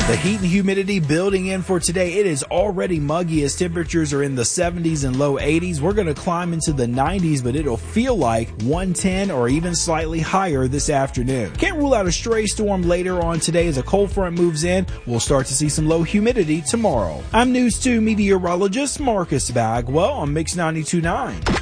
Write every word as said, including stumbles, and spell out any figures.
The heat and humidity building in for today. It is already muggy as temperatures are in the seventies and low eighties. We're going to climb into the nineties, but it'll feel like one ten or even slightly higher this afternoon. Can't rule out a stray storm later on today as a cold front moves in. We'll start to see some low humidity tomorrow. I'm News two meteorologist Marcus Bagwell on Mix ninety-two point nine.